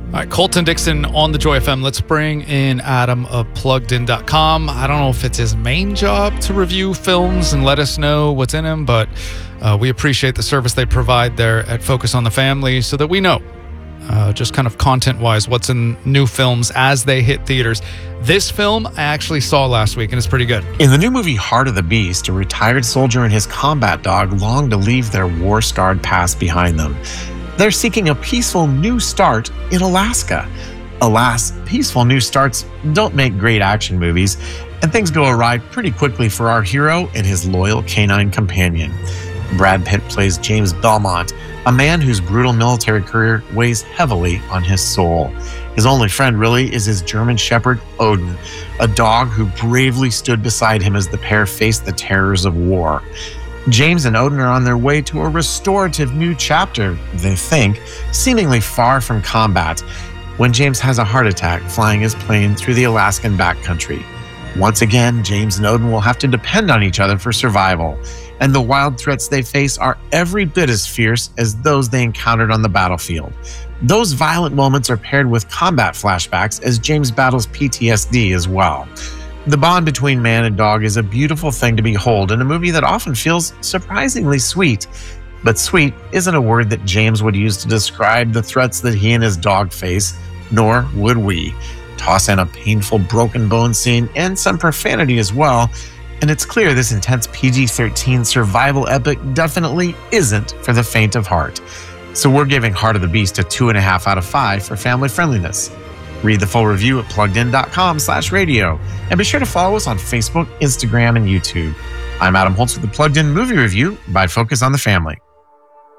All right, Colton Dixon on the Joy FM. Let's bring in Adam of PluggedIn.com. I don't know if it's his main job to review films and let us know what's in them, but we appreciate the service they provide there at Focus on the Family so that we know, just kind of content-wise, what's in new films as they hit theaters. This film I actually saw last week, and it's pretty good. In the new movie Heart of the Beast, a retired soldier and his combat dog long to leave their war-scarred past behind them. They're seeking a peaceful new start in Alaska. Alas, peaceful new starts don't make great action movies, and things go awry pretty quickly for our hero and his loyal canine companion. Brad Pitt plays James Belmont, a man whose brutal military career weighs heavily on his soul. His only friend, really, is his German shepherd, Odin, a dog who bravely stood beside him as the pair faced the terrors of war. James and Odin are on their way to a restorative new chapter, they think, seemingly far from combat, when James has a heart attack flying his plane through the Alaskan backcountry. Once again, James and Odin will have to depend on each other for survival, and the wild threats they face are every bit as fierce as those they encountered on the battlefield. Those violent moments are paired with combat flashbacks as James battles PTSD as well. The bond between man and dog is a beautiful thing to behold in a movie that often feels surprisingly sweet. But sweet isn't a word that James would use to describe the threats that he and his dog face, nor would we. Toss in a painful broken bone scene and some profanity as well, and it's clear this intense PG-13 survival epic definitely isn't for the faint of heart. So we're giving Heart of the Beast a 2.5 out of 5 for family friendliness. Read the full review at pluggedin.com/radio, and be sure to follow us on Facebook, Instagram, and YouTube. I'm Adam Holtz with the Plugged In Movie Review by Focus on the Family.